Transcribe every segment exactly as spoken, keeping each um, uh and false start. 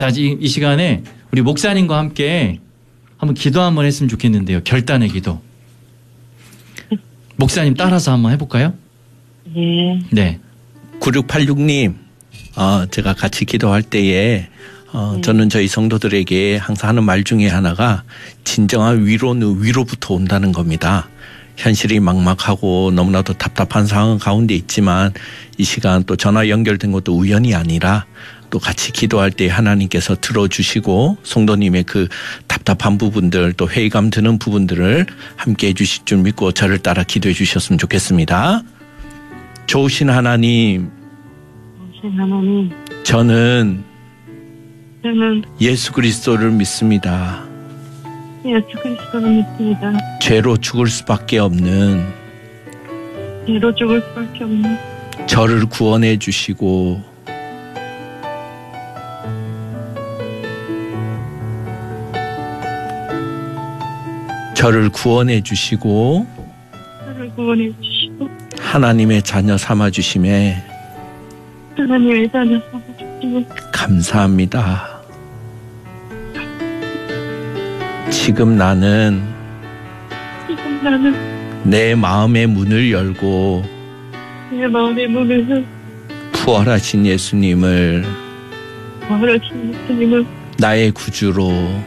자, 이, 이 시간에 우리 목사님과 함께 한번 기도 한번 했으면 좋겠는데요. 결단의 기도. 목사님 따라서 한번 해볼까요? 예. 네. 구육팔육님, 어, 제가 같이 기도할 때에 어, 네. 저는 저희 성도들에게 항상 하는 말 중에 하나가 진정한 위로는 위로부터 온다는 겁니다. 현실이 막막하고 너무나도 답답한 상황 가운데 있지만 이 시간 또 전화 연결된 것도 우연이 아니라 또 같이 기도할 때 하나님께서 들어주시고 성도님의 그 답답한 부분들 또 회의감 드는 부분들을 함께 해주실 줄 믿고 저를 따라 기도해 주셨으면 좋겠습니다. 좋으신 하나님, 좋으신 하나님, 저는 저는 예수 그리스도를 믿습니다. 예수 그리스도를 믿습니다. 죄로 죽을 수밖에 없는 죄로 죽을 수밖에 없는 저를 구원해 주시고 저를 구원해 주시고 저를 구원해 주시고 하나님의 자녀 삼아 주심에 하나님의 자녀 삼아 주시고 감사합니다. 지금 나는 지금 나는 내 마음의 문을 열고 내 마음의 문을 부활하신 예수님을 부활하신 예수님을 나의 구주로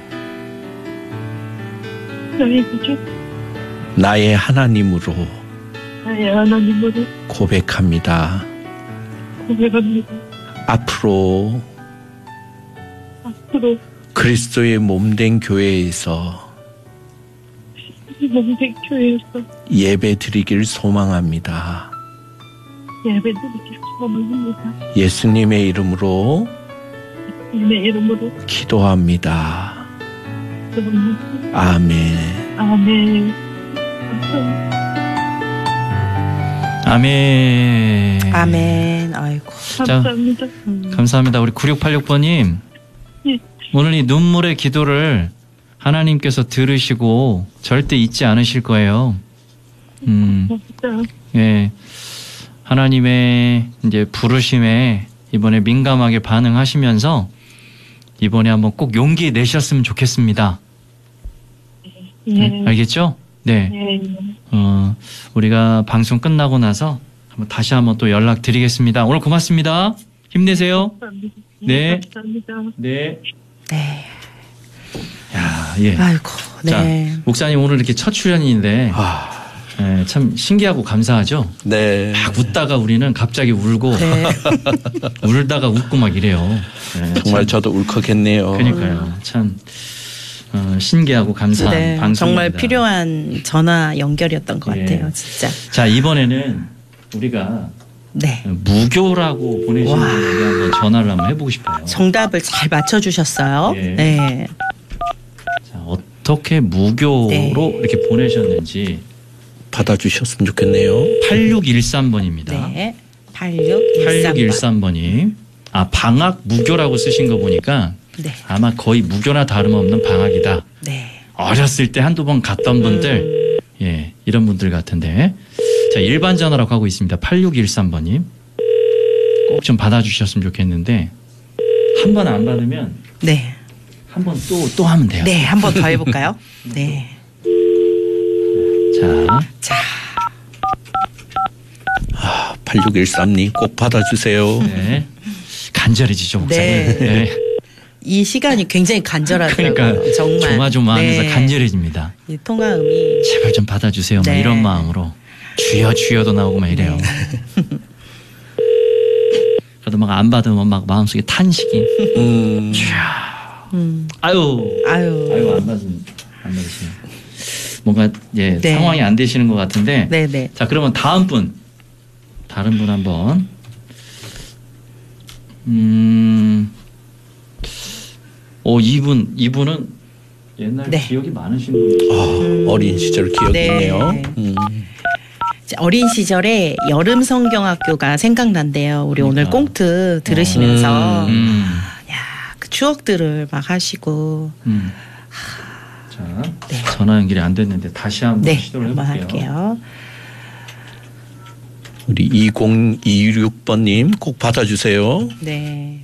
나의 구주 나의 하나님으로 나의 하나님으로 고백합니다. 고백합니다. 앞으로 앞으로 그리스도의 몸된 교회에서 몸된 교회에서 예배 드리길 소망합니다. 예배드리길 소망합니다. 예수님의 이름으로 주님의 이름으로 기도합니다. 기도합니다. 아멘. 아멘. 아멘. 아멘. 아이고. 감사합니다. 음. 감사합니다. 우리 구육팔육 번님. 예. 오늘 이 눈물의 기도를 하나님께서 들으시고 절대 잊지 않으실 거예요. 음, 진짜 예. 하나님의 이제 부르심에 이번에 민감하게 반응하시면서 이번에 한번 꼭 용기 내셨으면 좋겠습니다. 예. 네, 알겠죠? 네. 예. 어, 우리가 방송 끝나고 나서 한번 다시 한번 또 연락 드리겠습니다. 오늘 고맙습니다. 힘내세요. 감사합니다. 네. 감사합니다. 네. 네. 야, 예. 아이고. 네. 자, 목사님 오늘 이렇게 첫 출연인데 아, 예, 참 신기하고 감사하죠. 네. 막 웃다가 우리는 갑자기 울고 네. 울다가 웃고 막 이래요. 예, 정말 참, 저도 울컥했네요. 그러니까요. 참 어, 신기하고 감사한 네. 방송입니다. 정말 필요한 전화 연결이었던 것 예. 같아요. 진짜. 자, 이번에는 우리가 네. 무교라고 보내신 와. 분에게 한번 전화를 한번 해보고 싶어요. 정답을 잘 맞춰주셨어요. 예. 네. 자, 어떻게 무교로 네. 이렇게 보내셨는지 받아주셨으면 좋겠네요. 팔육일삼 번입니다. 네. 팔육일삼 번. 팔육일삼 번님. 아, 방학 무교라고 쓰신 거 보니까 네. 아마 거의 무교나 다름없는 방학이다. 네. 어렸을 때 한두 번 갔던 분들, 예, 이런 분들 같은데. 자, 일반 전화로 가고 있습니다. 팔육일삼 번님. 꼭 좀 받아주셨으면 좋겠는데, 한 번 안 받으면 네. 한 번 또, 또 하면 돼요. 네. 한 번 더 해볼까요? 네. 자, 자. 아, 팔육일삼님 꼭 받아주세요. 네. 간절해지죠, 목사님. 네. 네. 이 시간이 굉장히 간절하더라고요. 그러니까 정말. 조마조마하면서 네. 간절해집니다. 이 통화음이. 제발 좀 받아주세요. 막 네. 이런 마음으로. 주여 주여도 나오고 막 이래요. 그래도 막 안 받으면 막 마음속에 탄식이. 음, 음. 아유. 아유. 아유 안 받으면 안 받으시네. 뭔가 예 네. 상황이 안 되시는 것 같은데. 네네. 자, 그러면 다음 분. 다른 분 한번. 음. 오, 이분 이분은 옛날 네. 기억이 많으신 분이죠. 아, 어린 시절 기억이 네. 있네요. 음. 어린 시절에 여름 성경학교가 생각난대요. 우리 오늘 그러니까. 꽁트 들으시면서 음. 야, 그 추억들을 막 하시고. 음. 자, 네. 전화 연결이 안 됐는데 다시 한번 네, 시도를 한번 해볼게요. 할게요. 우리 이공이육 번님 꼭 받아주세요. 네.